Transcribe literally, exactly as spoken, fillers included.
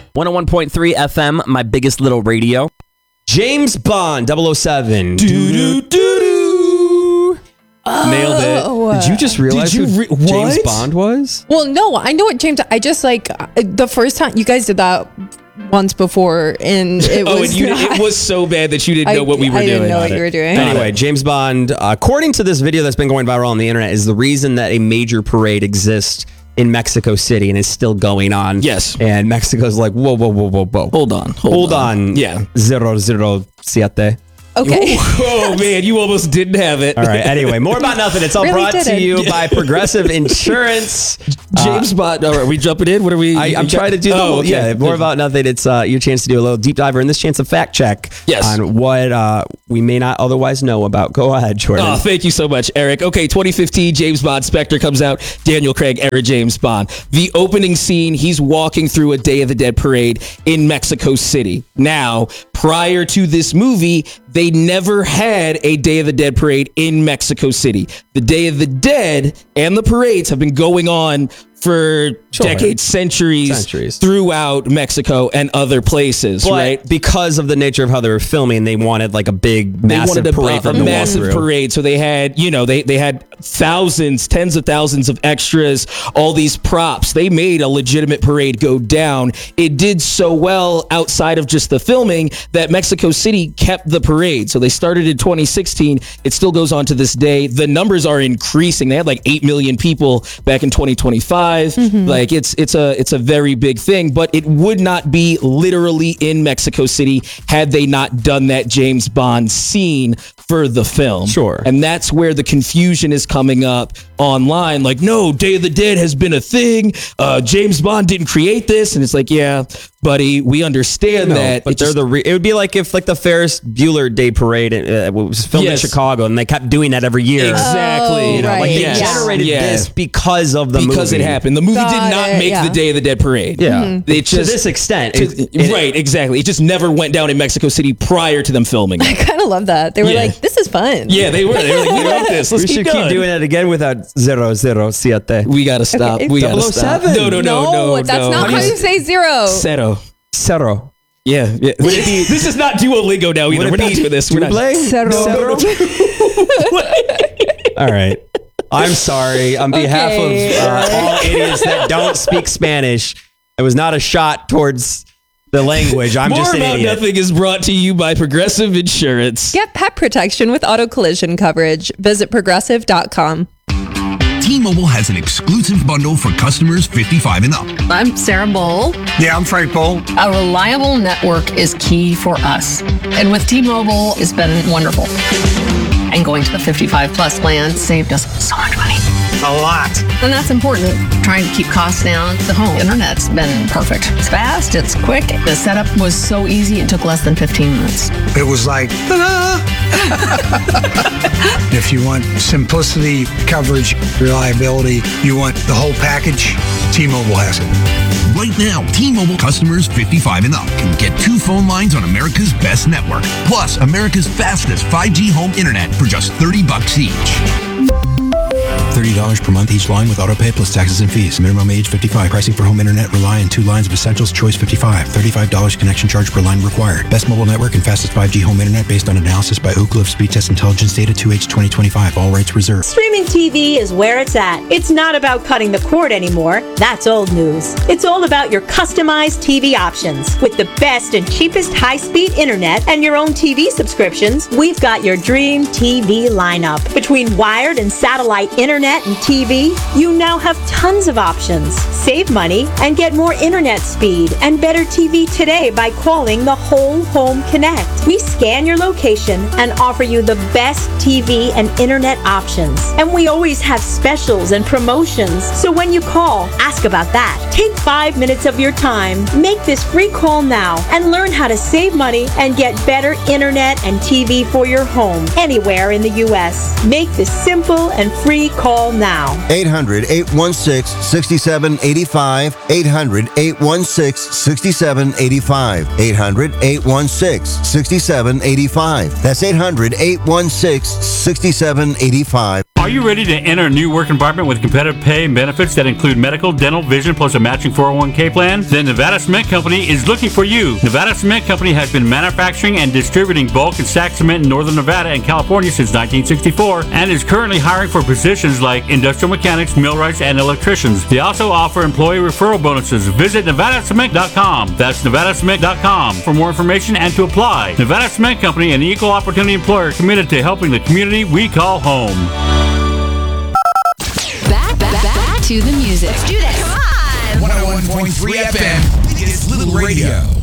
one oh one point three F M, my biggest little radio. James Bond, double oh seven. Do-do-do-do. Nailed it. Oh. Did you just realize Did you who re- James what? Bond was? Well, no, I know what James. I just like uh, the first time you guys did that once before, and it Oh, was and you, not, it was so bad that you didn't I, know what we were I doing. didn't know on what it. you were doing. Anyway, James Bond, uh, according to this video that's been going viral on the internet, is the reason that a major parade exists in Mexico City and is still going on. Yes. And Mexico's like, whoa, whoa, whoa, whoa, whoa. Hold on. Hold, Hold on. Yeah. Zero, zero, siete. Okay. Oh, man, you almost didn't have it. All right. Anyway, more about nothing. It's all Really brought to didn't. you by Progressive Insurance. James Bond. All right, we jumping in? What are we? I, I'm trying to do the Oh, whole, okay. yeah, more about nothing. It's uh, your chance to do a little deep diver, and this chance of fact check Yes. on what uh, we may not otherwise know about. Go ahead, Jordan. Oh, thank you so much, Eric. Okay, twenty fifteen, James Bond Spectre comes out. Daniel Craig, era James Bond. The opening scene, he's walking through a Day of the Dead parade in Mexico City. Now, prior to this movie, they never had a Day of the Dead parade in Mexico City. The Day of the Dead and the parades have been going on for Sure. decades, centuries, Centuries. throughout Mexico and other places, But right? because of the nature of how they were filming, they wanted like a big, massive they wanted parade a, for a them to walk massive through. parade. So they had, you know, they they had thousands, tens of thousands of extras, all these props. They made a legitimate parade go down. It did so well outside of just the filming that Mexico City kept the parade. So they started in twenty sixteen. It still goes on to this day. The numbers are increasing. They had like eight million people back in twenty twenty-five. Like it's it's a it's a very big thing, but it would not be literally in Mexico City had they not done that James Bond scene for the film. Sure. And that's where the confusion is coming up online. Like, no, Day of the Dead has been a thing. Uh, James Bond didn't create this. And it's like, yeah, buddy, we understand No, that. but It they're just- the. Re- it would be like if like the Ferris Bueller Day Parade uh, was filmed Yes. in Chicago, and they kept doing that every year. Exactly. Oh, you know, right. Like they yes. generated Yeah. this because of the because movie. it happened. The movie Got did not it, make yeah. the Day of the Dead parade. Yeah, It to just, this extent, to- it- it- right, exactly. It just never went down in Mexico City prior to them filming. I kind of love that. They were Yeah. like, "This is fun." Yeah, they were. They were like, we wrote this. Let's we keep should going. keep doing it again without zero zero siete. We gotta stop. Okay. We gotta double oh stop. seven. No, no, no, no, no. that's not do how you say zero. Cero. Zero. Yeah, yeah. this is not Duolingo now either. Would We're it not be doing this. We're not. Duble? Zero. Zero? All right. I'm sorry. On behalf Okay. of uh, all idiots that don't speak Spanish, it was not a shot towards the language. I'm More just an About idiot. Nothing is brought to you by Progressive Insurance. Get pet protection with auto collision coverage. Visit progressive dot com. T-Mobile has an exclusive bundle for customers fifty-five and up. I'm Sarah Bowl. Yeah, I'm Frank Bowl. A reliable network is key for us. And with T-Mobile, it's been wonderful. And going to the fifty-five plus plan saved us so much money. A lot. And that's important. Trying to keep costs down. The home internet's been perfect. It's fast, it's quick. The setup was so easy, it took less than fifteen minutes. It was like, ta-da! If you want simplicity, coverage, reliability, you want the whole package, T-Mobile has it. Right now, T-Mobile customers fifty-five and up can get two phone lines on America's best network, plus America's fastest five G home internet for just thirty bucks each. thirty dollars per month each line with autopay plus taxes and fees. Minimum age fifty-five. Pricing for home internet rely on two lines of Essentials Choice fifty-five. thirty-five dollars connection charge per line required. Best mobile network and fastest five G home internet based on analysis by Ookla of Speed Test Intelligence Data two H twenty twenty-five. All rights reserved. Streaming T V is where it's at. It's not about cutting the cord anymore. That's old news. It's all about your customized T V options. With the best and cheapest high-speed internet and your own T V subscriptions, we've got your dream T V lineup. Between wired and satellite internet and T V, you now have tons of options. Save money and get more internet speed and better T V today by calling the Whole Home Connect. We scan your location and offer you the best T V and internet options. And we always have specials and promotions. So when you call, ask about that. Take five minutes of your time. Make this free call now and learn how to save money and get better internet and T V for your home anywhere in the U S. Make this simple and free call now. eight hundred, eight one six, six seven eight five. eight hundred, eight one six, six seven eight five. eight hundred, eight one six, six seven eight five. That's eight hundred, eight one six, six seven eight five. Are you ready to enter a new work environment with competitive pay and benefits that include medical, dental, vision, plus a matching four oh one k plan? Then Nevada Cement Company is looking for you. Nevada Cement Company has been manufacturing and distributing bulk and stack cement in Northern Nevada and California since nineteen sixty-four and is currently hiring for positions like industrial mechanics, millwrights, and electricians. They also offer employee referral bonuses. Visit nevada cement dot com. That's nevada cement dot com for more information and to apply. Nevada Cement Company, an equal opportunity employer committed to helping the community we call home. Back, back, back to the music. Let's do this. Come on. one oh one point three F M. It's Little Radio.